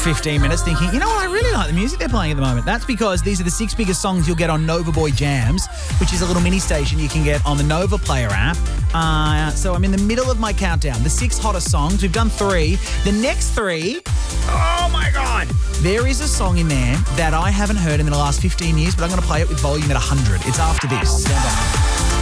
15 minutes thinking, you know what, I really like the music they're playing at the moment. That's because these are the 6 biggest songs you'll get on Nova Boy Jams, which is a little mini station you can get on the Nova Player app. So I'm in the middle of my countdown. The 6 hottest songs. We've done 3. The next 3, oh my God. There is a song in there that I haven't heard in the last 15 years, but I'm going to play it with volume at 100. It's after this. Stand by.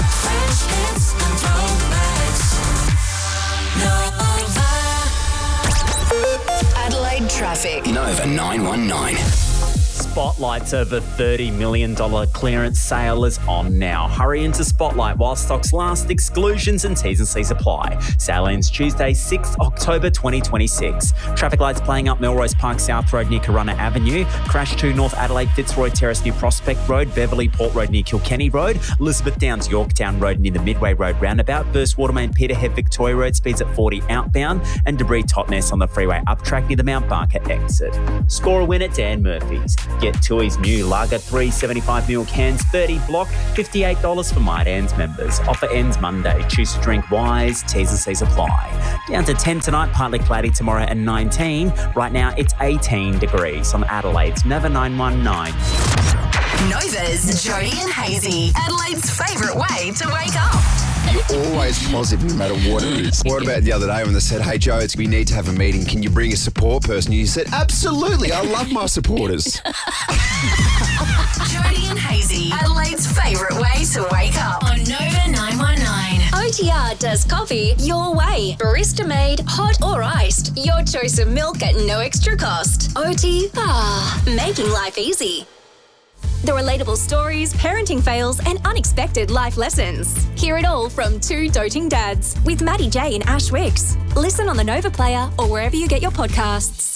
Adelaide traffic. Nova 919. Spotlight's over $30 million clearance sale is on now. Hurry into Spotlight while stocks last. Exclusions and T's and C's apply. Sale ends Tuesday, 6th October 2026. Traffic lights playing up Melrose Park South Road near Corunna Avenue. Crash to North Adelaide Fitzroy Terrace near Prospect Road. Beverley Port Road near Kilkenny Road. Elizabeth Downs Yorktown Road near the Midway Road roundabout. Burst Watermain Peterhead Victoria Road speeds at 40 outbound. And debris Totnes on the freeway up track near the Mount Barker exit. Score a win at Dan Murphy's. Get Tui's new Lager 375ml cans, 30 block, $58 for My Dan's members. Offer ends Monday. Choose to drink wise. T's and C's apply. Down to 10 tonight, partly cloudy tomorrow and 19. Right now it's 18 degrees on Adelaide's Nova 919. Nova's Jody and Hazy, Adelaide's favourite way to wake up. You're always positive no matter what it is. What about the other day when they said, hey, Joe, we need to have a meeting. Can you bring a support person? You said, absolutely. I love my supporters. Jody and Hazy, Adelaide's favourite way to wake up on Nova 919. OTR does coffee your way. Barista made, hot or iced. Your choice of milk at no extra cost. Making life easy. The relatable stories, parenting fails, and unexpected life lessons. Hear it all from 2 doting dads with Maddie J and Ash Wicks. Listen on the Nova Player or wherever you get your podcasts.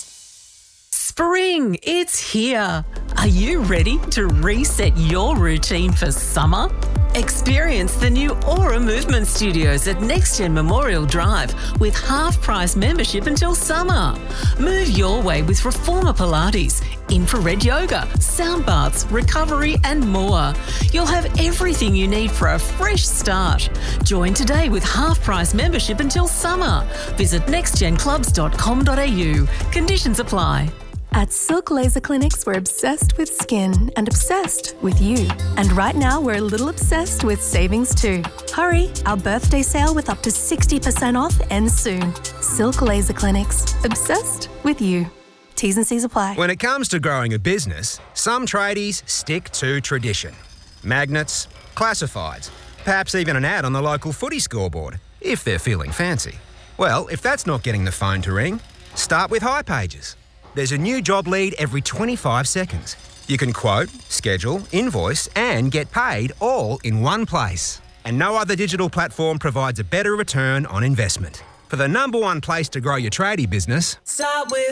Spring, it's here. Are you ready to reset your routine for summer? Experience the new Aura Movement Studios at NextGen Memorial Drive with half-price membership until summer. Move your way with Reformer Pilates, infrared yoga, sound baths, recovery and more. You'll have everything you need for a fresh start. Join today with half-price membership until summer. Visit nextgenclubs.com.au. Conditions apply. At Silk Laser Clinics, we're obsessed with skin and obsessed with you. And right now, we're a little obsessed with savings too. Hurry, our birthday sale with up to 60% off ends soon. Silk Laser Clinics, obsessed with you. T's and C's apply. When it comes to growing a business, some tradies stick to tradition. Magnets, classifieds, perhaps even an ad on the local footy scoreboard, if they're feeling fancy. Well, if that's not getting the phone to ring, start with hipages. There's a new job lead every 25 seconds. You can quote, schedule, invoice, and get paid all in one place. And no other digital platform provides a better return on investment. For the number one place to grow your tradie business, start with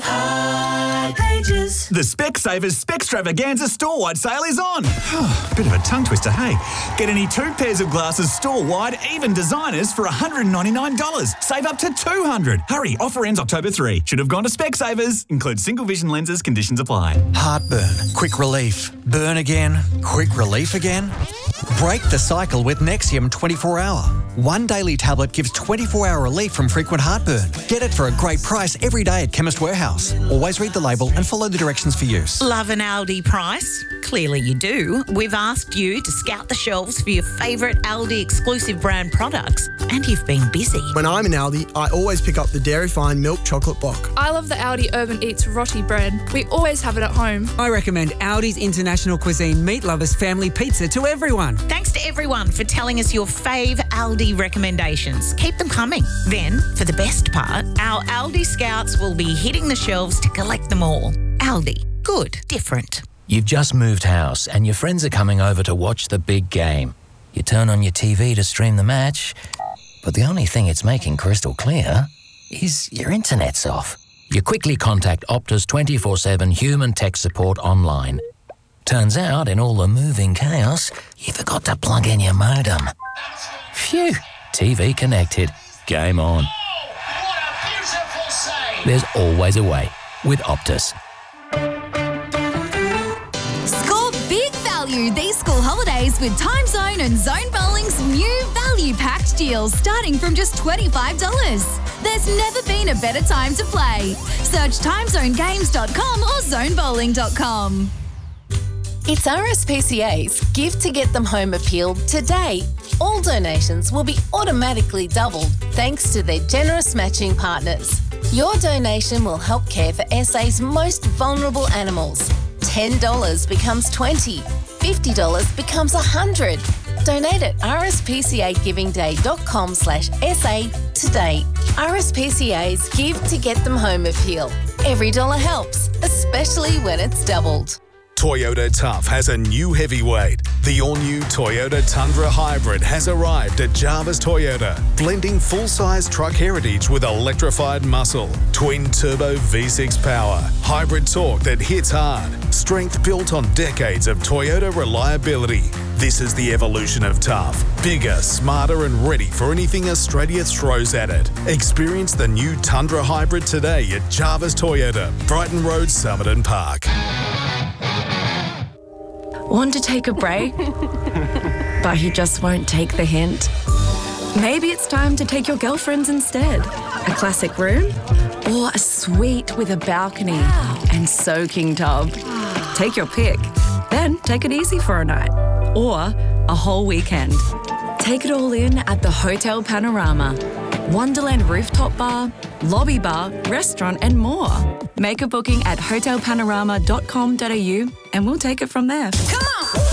hipages. The Specsavers Spectravaganza store-wide sale is on. Bit of a tongue twister, hey? Get any 2 pairs of glasses store-wide, even designers, for $199. Save up to $200. Hurry, offer ends October 3. Should have gone to Specsavers. Includes single vision lenses, conditions apply. Heartburn, quick relief. Burn again, quick relief again. Break the cycle with Nexium 24-hour. One daily tablet gives 24-hour relief from frequent heartburn. Get it for a great price every day at Chemist Warehouse. Always read the label and follow the directions for use. Love an Aldi price? Clearly you do. We've asked you to scout the shelves for your favourite Aldi exclusive brand products, and you've been busy. When I'm in Aldi, I always pick up the Dairy Fine milk chocolate block. I love the Aldi Urban Eats roti bread. We always have it at home. I recommend Aldi's International Cuisine Meat Lovers Family Pizza to everyone. Thanks to everyone for telling us your fave Aldi recommendations. Keep them coming. Then, for the best part, our Aldi scouts will be hitting the shelves to collect them all. Aldi. Good. Different. You've just moved house and your friends are coming over to watch the big game. You turn on your TV to stream the match, but the only thing it's making crystal clear is your internet's off. You quickly contact Optus 24/7 human tech support online. Turns out, in all the moving chaos, you forgot to plug in your modem. Phew, TV connected. Game on. There's always a way with Optus. Score big value these school holidays with Time Zone and Zone Bowling's new value value-packed deals starting from just $25. There's never been a better time to play. Search timezonegames.com or zonebowling.com. It's RSPCA's Give to Get Them Home appeal today. All donations will be automatically doubled thanks to their generous matching partners. Your donation will help care for SA's most vulnerable animals. $10 becomes $20, $50 becomes $100. Donate at rspcagivingday.com/SA today. RSPCA's Give to Get Them Home appeal. Every dollar helps, especially when it's doubled. Toyota Tough has a new heavyweight. The all-new Toyota Tundra Hybrid has arrived at Jarvis Toyota, blending full-size truck heritage with electrified muscle, twin-turbo V6 power, hybrid torque that hits hard, strength built on decades of Toyota reliability. This is the evolution of tough. Bigger, smarter and ready for anything Australia throws at it. Experience the new Tundra Hybrid today at Jarvis Toyota, Brighton Road, Somerton Park. Want to take a break? But he just won't take the hint. Maybe it's time to take your girlfriends instead. A classic room or a suite with a balcony and soaking tub. Take your pick. Then take it easy for a night or a whole weekend. Take it all in at the Hotel Panorama. Wonderland rooftop bar, lobby bar, restaurant and more. Make a booking at hotelpanorama.com.au and we'll take it from there. Come on!